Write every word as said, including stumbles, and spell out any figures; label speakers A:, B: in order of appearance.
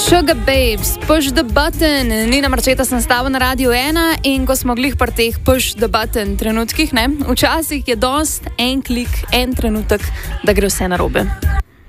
A: Sugar Babes, push the button. Nina Marčeta sem stala na Radiu ena in ko smo glih pri teh push the button trenutkih, ne, včasih je dost en klik, en trenutek, da gre vse narobe.